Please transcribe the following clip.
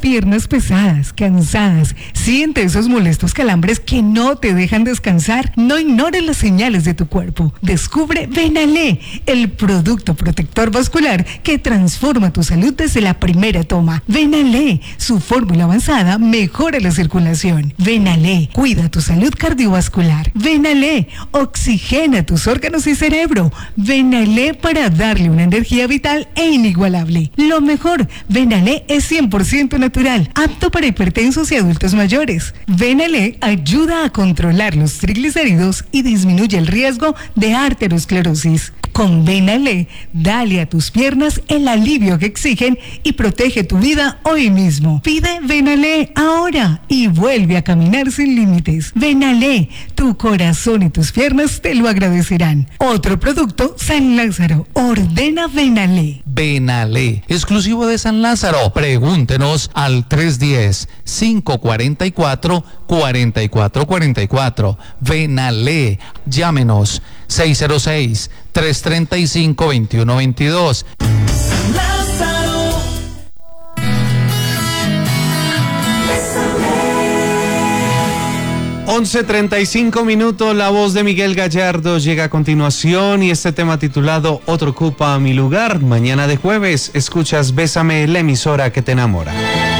piernas pesadas, cansadas, siente esos molestos calambres que no te dejan descansar. No ignores las señales de tu cuerpo. Descubre Venalé, el producto protector vascular que transforma tu salud desde la primera toma. Venalé, su fórmula avanzada mejora la circulación. Venalé, cuida tu salud cardiovascular. Venalé, oxigena tus órganos y cerebro. Venalé para darle una energía vital e inigualable. Lo mejor, Venalé es 100% natural, apto para hipertensos y adultos mayores. Venalé ayuda a controlar los triglicéridos y disminuye el riesgo de arteriosclerosis. Con Venalé, dale a tus piernas el alivio que exigen y protege tu vida hoy mismo. Pide Venalé ahora y vuelve a caminar sin límites. Venalé, tu corazón y tus piernas te lo agradecerán. Otro producto, San Lázaro. Ordena Venalé. Venalé, exclusivo de San Lázaro. Pregúntenos al 310-544-4444. Venalé, llámenos 606-335-2122. 11:35, la voz de Miguel Gallardo llega a continuación y este tema titulado Otro ocupa mi lugar. Mañana de jueves escuchas Bésame, la emisora que te enamora.